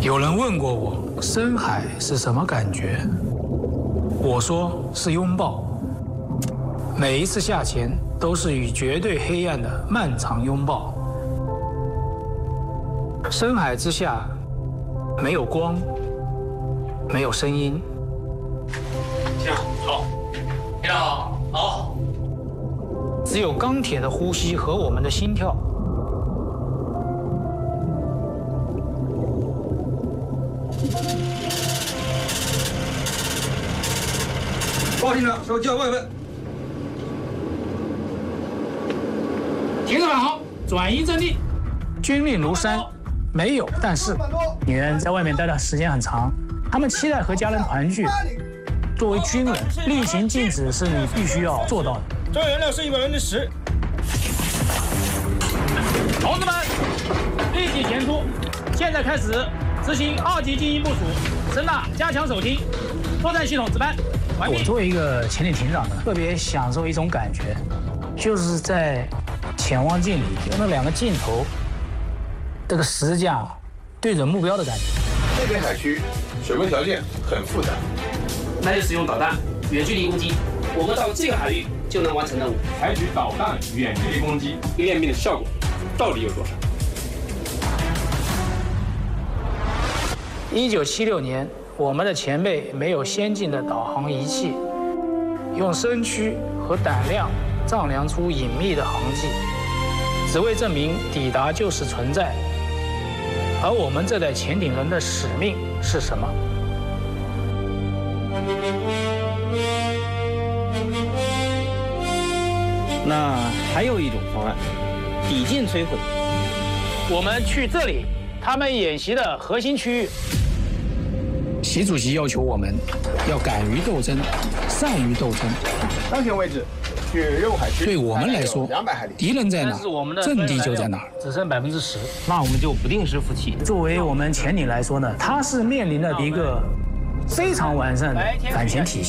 有人问过我，深海是什么感觉？我说是拥抱。每一次下潜都是与绝对黑暗的漫长拥抱。深海之下，没有光，没有声音。好，非常好，好。只有钢铁的呼吸和我们的心跳。 报警长，手叫外问。 停止返航，转移阵地。军令如山，没有但是。 女人在外面待的时间很长，她们期待和家人团聚。作为军人，例行禁止是你必须要做到的。 装燃料是10%。 同志们，立即前出！现在开始执行2级精英部署，声呐加强手听，作战系统值班。 我作为一个潜艇艇长呢，特别享受一种感觉，就是在潜望镜里有那2个镜头，这个石架对准目标的感觉。 这片海区水文条件很复杂， 那就使用导弹远距离攻击，我们到这个海域就能完成任务。 采取导弹远距离攻击，练兵的效果到底有多少 ？1976年，我们的前辈没有先进的导航仪器，用身躯和胆量丈量出隐秘的航迹，只为证明抵达就是存在。而我们这代潜艇人的使命是什么？ 那还有一种方案，抵近摧毁。 我们去这里，他们演习的核心区域。 习主席要求我们要敢于斗争，善于斗争。 当前为止，距任务海区对我们来说 200海里， 敌人在哪，阵地就在哪儿。 只剩10%， 那我们就不定时服气。 作为我们潜艇来说呢，它是面临的一个非常完善的反潜体系。